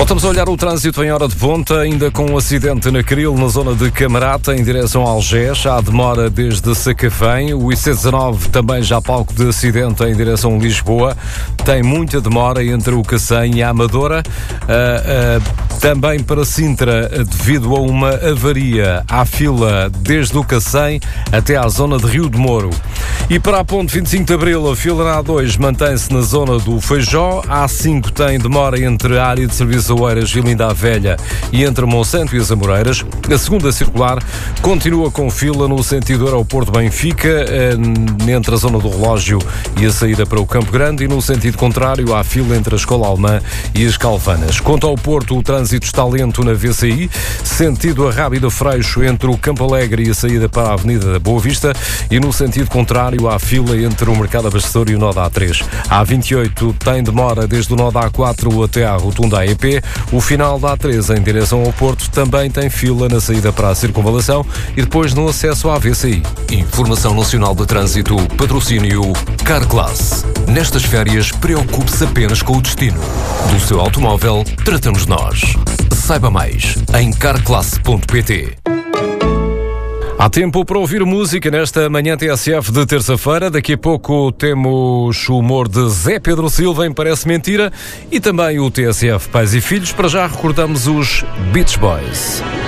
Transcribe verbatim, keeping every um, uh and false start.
Voltamos a olhar o trânsito em hora de ponta, ainda com um acidente na Cril, na zona de Camarata, em direção a Algés. Há demora desde Sacavém. O I C dezanove também já palco de acidente em direção a Lisboa. Tem muita demora entre o Cacém e a Amadora. Uh, uh, também para Sintra, devido a uma avaria, há fila desde o Cacém até à zona de Rio de Moro. E para a ponte vinte e cinco de Abril, a fila na A dois mantém-se na zona do Feijó. A A cinco tem demora entre a área de serviço Oeiras e Linda a Velha e entre Monsanto e as Amoreiras. A segunda circular continua com fila no sentido aeroporto Benfica, entre a zona do Relógio e a saída para o Campo Grande, e no sentido contrário há fila entre a Escola Alemã e as Calvanas. Quanto ao Porto, o trânsito está lento na V C I, sentido a Rábida Freixo entre o Campo Alegre e a saída para a Avenida da Boa Vista, e no sentido contrário há fila entre o Mercado Abastecedor e o nó da A três. A A vinte e oito tem demora desde o nó da A quatro até à rotunda A E P. O final da A três em direção ao Porto também tem fila na saída para a Circunvalação e depois no acesso à V C I. Informação Nacional de Trânsito, patrocínio Carglass. Nestas férias, preocupe-se apenas com o destino. Do seu automóvel, tratamos nós. Saiba mais em carclass ponto pt. Há tempo para ouvir música nesta manhã T S F de terça-feira. Daqui a pouco temos o humor de Zé Pedro Silva em Parece Mentira e também o T S F Pais e Filhos. Para já recordamos os Beach Boys.